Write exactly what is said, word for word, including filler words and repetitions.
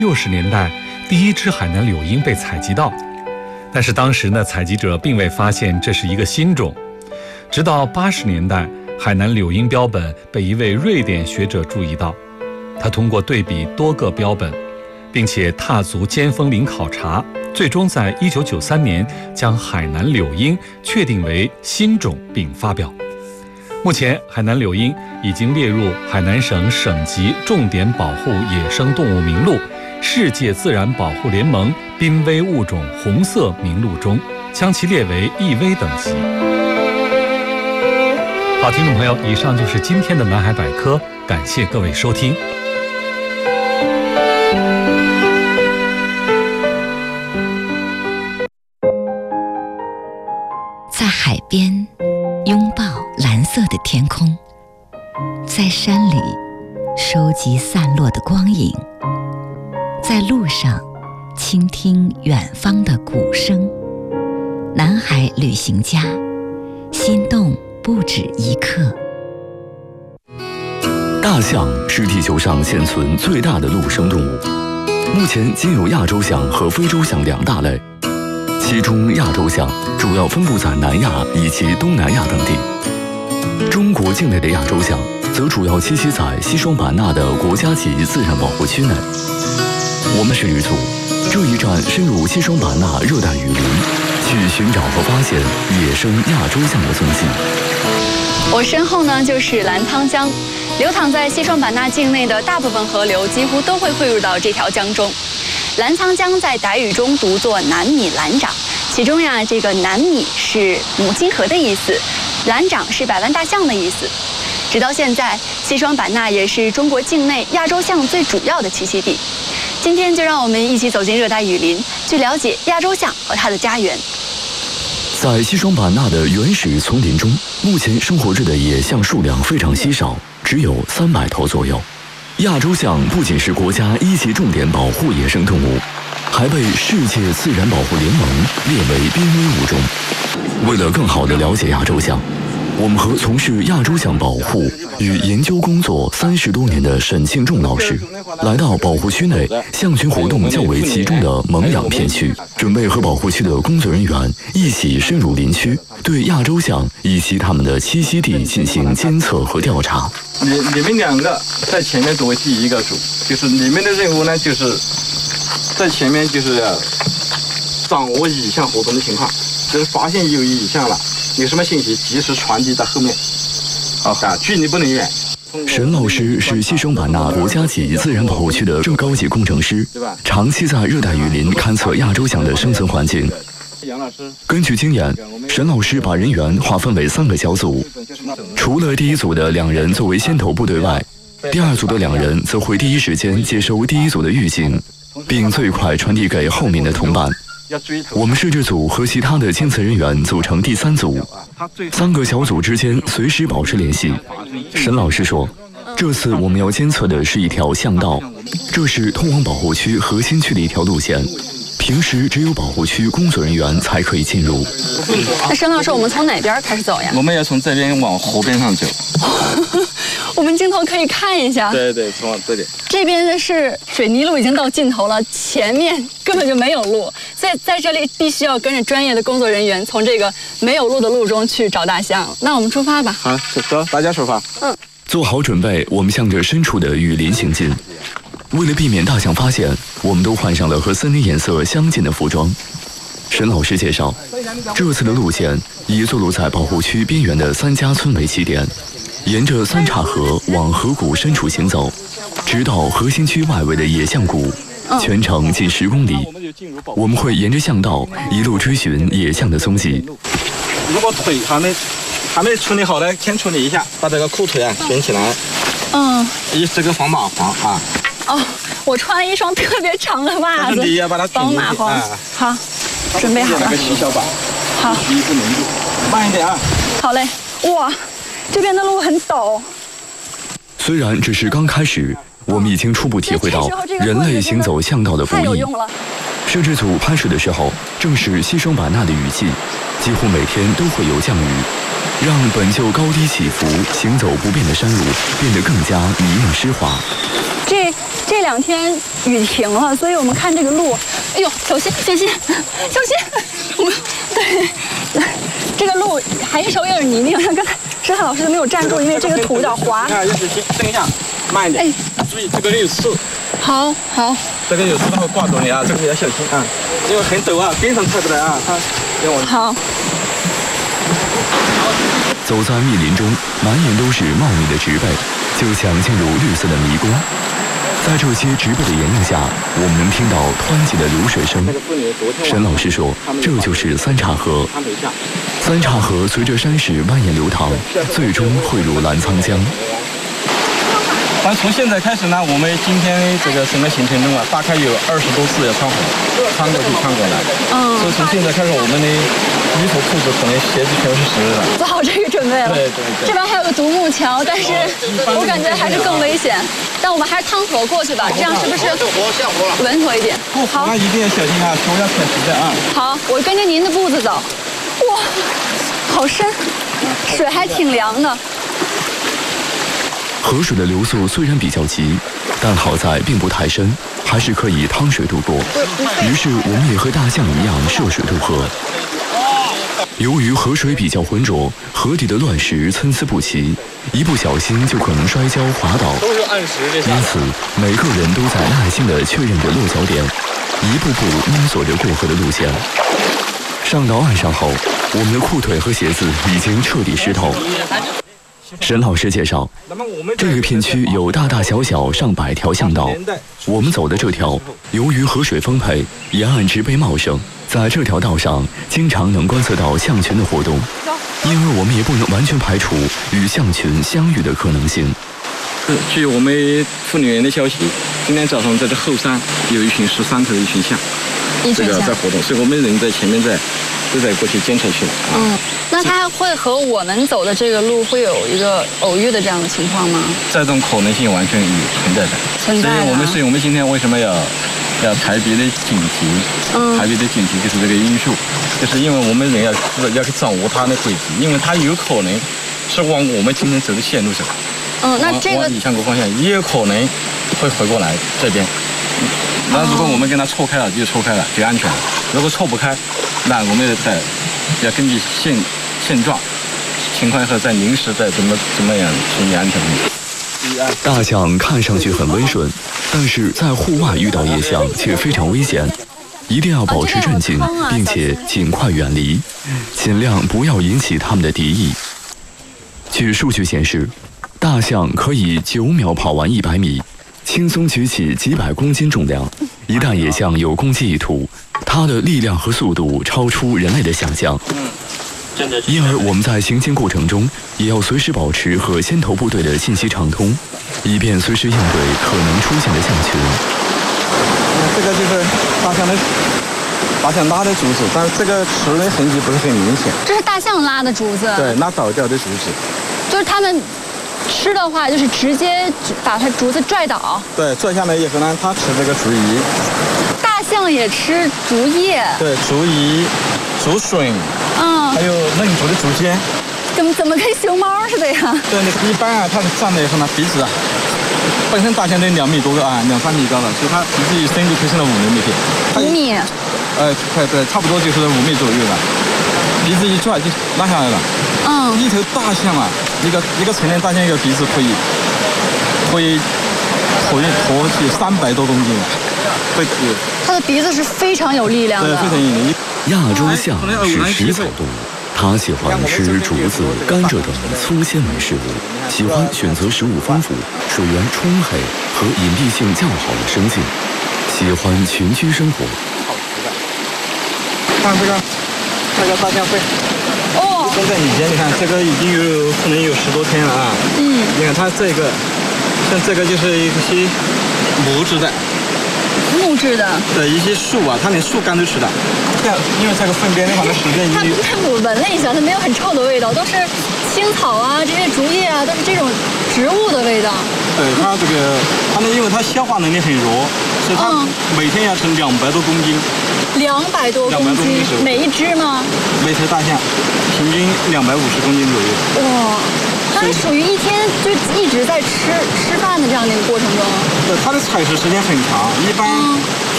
六十年代，第一只海南柳莺被采集到，但是当时呢，采集者并未发现这是一个新种。直到八十年代，海南柳莺标本被一位瑞典学者注意到，他通过对比多个标本，并且踏足尖峰岭考察，最终在一九九三年将海南柳莺确定为新种并发表。目前，海南柳莺已经列入海南省省级重点保护野生动物名录、世界自然保护联盟濒危物种红色名录中，将其列为易危等级。好，听众朋友，以上就是今天的南海百科，感谢各位收听。 在海边拥抱蓝色的天空，在山里收集散落的光影，在路上倾听远方的鼓声。南海旅行家，心动不止一刻。 大象是地球上现存最大的陆生动物，目前仅有亚洲象和非洲象两大类，其中亚洲象主要分布在南亚以及东南亚等地。中国境内的亚洲象则主要栖息在西双版纳的国家级自然保护区内。我们是旅组，这一站深入西双版纳热带雨林，去寻找和发现野生亚洲象的踪迹。 我身后呢就是澜沧江，流淌在西双版纳境内的大部分河流几乎都会汇入到这条江中。澜沧江在傣语中读作南米兰长，其中呀，这个南米是母亲河的意思，兰长是百万大象的意思。直到现在，西双版纳也是中国境内亚洲象最主要的栖息地。今天就让我们一起走进热带雨林，去了解亚洲象和它的家园。 在西双版纳的原始丛林中，目前生活着的野象数量非常稀少，只有三百头左右。亚洲象不仅是国家一级重点保护野生动物，还被世界自然保护联盟列为濒危物种。为了更好地了解亚洲象，我们和从事亚洲象保护与研究工作三十多年的沈庆仲老师，来到保护区内象群活动较为集中的蒙养片区，准备和保护区的工作人员一起深入林区，对亚洲象以及它们的栖息地进行监测和调查。 你你们两个在前面作为第一个组，就是你们的任务呢，就是在前面就是掌握蚁象活动的情况，就是发现有蚁象了，有什么信息及时传递到后面，啊，距离不能远。 沈老师是西双版纳国家级自然保护区的正高级工程师，长期在热带雨林勘测亚洲象的生存环境。根据经验，沈老师把人员划分为三个小组，除了第一组的两人作为先头部队外，第二组的两人则会第一时间接收第一组的预警，并最快传递给后面的同伴。我们摄制组和其他的监测人员组成第三组，三个小组之间随时保持联系。沈老师说，这次我们要监测的是一条象道，这是通往保护区核心区的一条路线，平时只有保护区工作人员才可以进入。 那沈老师，我们从哪边开始走呀？ 我们要从这边往河边上走。 我们镜头可以看一下。 对对，从这里。 这边的是水泥路已经到尽头了，前面根本就没有路，所以在这里必须要跟着专业的工作人员从这个没有路的路中去找大象。那我们出发吧。 好，走，大家出发。 嗯。 做好准备，我们向着深处的雨林行进。为了避免大象发现，我们都换上了和森林颜色相近的服装。沈老师介绍，这次的路线以坐落在保护区边缘的三家村为起点，沿着三岔河往河谷深处行走，直到核心区外围的野象谷，全程近十公里。我们会沿着象道一路追寻野象的踪迹。 如果腿还没还没处理好呢，先处理一下，把这个裤腿啊卷起来。嗯。以这个防蚂蟥啊。 哦，我穿了一双特别长的袜子， 你要把它防蚂蟥。 啊、 好，准备好了。 那个细小把。 好。 第一个浓度，慢一点啊。 好嘞。哇，这边的路很陡。 虽然只是刚开始，我们已经初步体会到人类行走象道的不易。摄制组拍摄的时候，正是西双版纳的雨季， 几乎每天都会有降雨，让本就高低起伏、行走不便的山路变得更加泥泞湿滑。 这这两天雨停了，所以我们看这个路，哎呦，小心小心小心！我们对，这个路还是稍微有点泥泞，刚才石汉老师都没有站住，因为这个土有点滑。 啊，要小心，蹬一下，慢一点。哎，注意这个有刺。 好好， 这个有刺它会挂住你啊，这个要小心啊，因为很陡啊，边上踩不来啊，它要往。 好。 走在密林中，满眼都是茂密的植被，就像进入绿色的迷宫。在这些植被的掩映下，我们能听到湍急的流水声。沈老师说，这就是三岔河。三岔河随着山势蜿蜒流淌，最终汇入澜沧江。 反正从现在开始呢，我们今天这个整个行程中啊，大概有二十多次要穿河，穿过去穿过来。嗯。所以从现在开始，我们的衣服、裤子可能鞋子全是湿的。 做好这个准备了。 对对对。 这边还有个独木桥，但是我感觉还是更危险。但我们还是趟河过去吧，这样是不是稳妥一点？好。 那一定要小心啊，手要踩实在啊。 好，我跟着您的步子走。哇，好深，水还挺凉的。 河水的流速虽然比较急，但好在并不太深，还是可以趟水渡过。于是我们也和大象一样涉水渡河。由于河水比较浑浊，河底的乱石参差不齐，一不小心就可能摔跤滑倒。因此，每个人都在耐心地确认着落脚点，一步步摸索着过河的路线。上到岸上后，我们的裤腿和鞋子已经彻底湿透。沈老师介绍，这个片区有大大小小上百条巷道，我们走的这条，由于河水丰沛，沿岸植被茂盛，在这条道上经常能观测到象群的活动，因而我们也不能完全排除与象群相遇的可能性。 据我们妇女员的消息，今天早上在这后山有一群十三头的一群象，这个在活动，所以我们人在前面在都在过去监测去了。 嗯，那它会和我们走的这个路会有一个偶遇的这样的情况吗？ 这种可能性完全有存在的。 存在的。 所以我们所以我们今天为什么要要特别的警惕？嗯，特别的警惕就是这个因素，就是因为我们人要要去掌握它的轨迹，因为它有可能是往我们今天走的线路上。 嗯，那这个往理想国方向也有可能会回过来这边。那如果我们跟它错开了，就错开了，就安全了。如果错不开，那我们再要根据现现状情况后再临时再怎么怎么样处理安全问题。 大象看上去很温顺，但是在户外遇到野象却非常危险，一定要保持镇静，并且尽快远离，尽量不要引起它们的敌意。据数据显示，大象可以九秒跑完一百米，轻松举起几百公斤重量。一旦野象有攻击意图，它的力量和速度超出人类的想象。因而我们在行进过程中，也要随时保持和先头部队的信息畅通，以便随时应对可能出现的象群。 这个就是大象的大象拉的竹子，但是这个吃的痕迹不是很明显。 这是大象拉的竹子。 对，拉倒掉的竹子。 就是他们吃的话，就是直接把它竹子拽倒。 对，拽下来以后呢，它吃这个竹叶。 大象也吃竹叶。 对，竹叶、竹笋，嗯，还有嫩竹的竹尖。 怎么怎么跟熊猫似的呀？ 对，一般啊，它站了以后呢，鼻子啊，本身大象得两米多高啊，两三米高了，所以它鼻子一伸就可以伸到五六米去。 五米。 呃，快对，差不多就是五米左右了。鼻子一拽就拉下来了。嗯，一头大象啊，一个一个成年大象一个鼻子可以可以驮驮起三百多公斤，会有。 它的鼻子是非常有力量的。 对，非常有力量。 亚洲象是食草动物，它喜欢吃竹子、甘蔗等粗纤维食物，喜欢选择食物丰富、水源充沛和隐蔽性较好的生境，喜欢群居生活。 看这个，这个大象会。哦。现在以前你看，这个已经有可能有十多天了啊。嗯。你看它这个，像这个就是一些木质的。 木质的。 对，一些树啊，它连树干都吃的。像因为这个粪便的话，它时间已经。 它我闻了一下，它没有很臭的味道，都是青草啊，这些竹叶啊，都是这种植物的味道。 对它这个，它呢，因为它消化能力很弱，所以它嗯每天要称两百多公斤。 两百多公 200多公斤斤是， 每一只吗？ 每头大象平均两百五十公斤左右。 哇，它是属于一天就一直在吃吃饭的这样的一个过程中。 对，它的采食时间很长，一般嗯